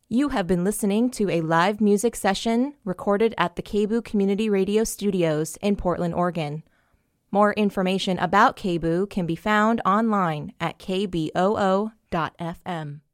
You have been listening to a live music session recorded at the KBOO Community Radio Studios in Portland, Oregon. More information about KBOO can be found online at kboo.fm.